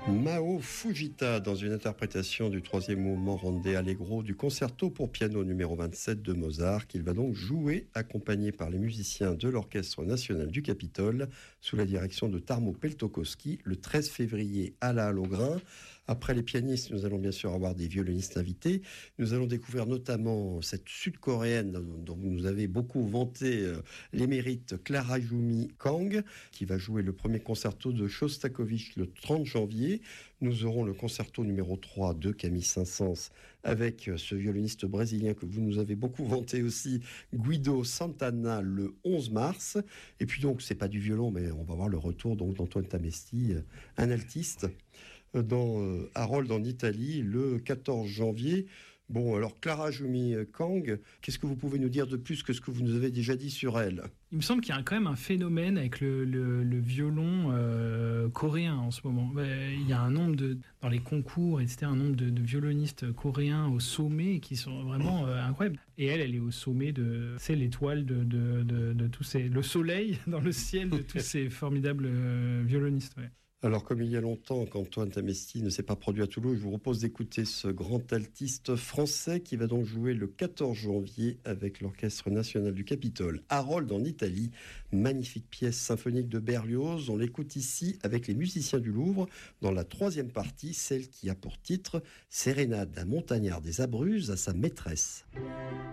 Mao Fujita dans une interprétation du troisième mouvement rondé allegro du concerto pour piano numéro 27 de Mozart, qu'il va donc jouer accompagné par les musiciens de l'Orchestre national du Capitole sous la direction de Tarmo Peltokoski le 13 février à la Halle aux Grains. Après les pianistes, nous allons bien sûr avoir des violonistes invités. Nous allons découvrir notamment cette sud-coréenne dont vous nous avez beaucoup vanté les mérites, Clarajumi Kang, qui va jouer le premier concerto de Shostakovich le 30 janvier. Nous aurons le concerto numéro 3 de Camille Saint-Saëns avec ce violoniste brésilien que vous nous avez beaucoup vanté aussi, Guido Santana, le 11 mars. Et puis donc, c'est pas du violon, mais on va voir le retour donc d'Antoine Tamesti, un altiste, dans Harold en Italie le 14 janvier. Bon, alors Clarajumi Kang, qu'est-ce que vous pouvez nous dire de plus que ce que vous nous avez déjà dit sur elle ? Il me semble qu'il y a quand même un phénomène avec le violon coréen en ce moment. Il y a un nombre dans les concours, etc., un nombre de violonistes coréens au sommet qui sont vraiment incroyables. Et elle est au sommet c'est l'étoile de tous ces, le soleil dans le ciel de tous ces formidables violonistes. Ouais. Alors, comme il y a longtemps qu'Antoine Tamesti ne s'est pas produit à Toulouse, je vous propose d'écouter ce grand altiste français qui va donc jouer le 14 janvier avec l'Orchestre national du Capitole, Harold en Italie. Magnifique pièce symphonique de Berlioz. On l'écoute ici avec les musiciens du Louvre dans la troisième partie, celle qui a pour titre Sérénade d'un montagnard des Abruzzes à sa maîtresse.